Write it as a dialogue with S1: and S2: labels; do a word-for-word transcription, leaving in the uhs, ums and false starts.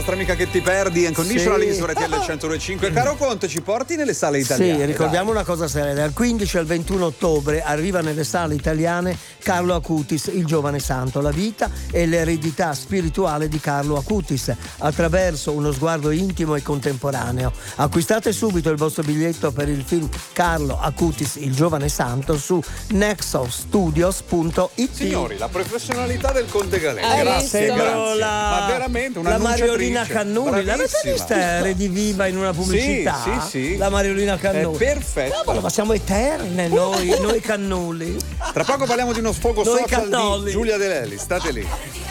S1: nostra amica che ti perdi, Unconditional
S2: Sì.
S1: su R T L centodue e cinque. Caro Conte, ci porti nelle sale italiane?
S2: Sì, ricordiamo
S1: dai.
S2: una cosa seria: dal quindici al ventuno ottobre arriva nelle sale italiane Carlo Acutis, il giovane santo, la vita e l'eredità spirituale di Carlo Acutis attraverso uno sguardo intimo e contemporaneo. Acquistate subito il vostro biglietto per il film Carlo Acutis, il giovane santo su nexostudios punto it.
S1: Signori, la professionalità del Conte Galè.
S3: Hai
S1: Grazie,
S3: visto?
S1: grazie.
S2: La,
S1: Ma veramente
S2: la Mariolina
S1: un'annunciatrice.
S2: Cannulli, l'avete
S1: Bravissima.
S2: vista Rediviva in una pubblicità?
S1: Sì, sì, sì.
S2: La Mariolina Cannulli.
S1: È perfetta.
S2: Cavolo, ma siamo eterne noi, noi Cannulli.
S1: Tra poco parliamo di uno sfogo
S2: Noi
S1: social
S2: cannoli.
S1: di Giulia De Lelli. State lì.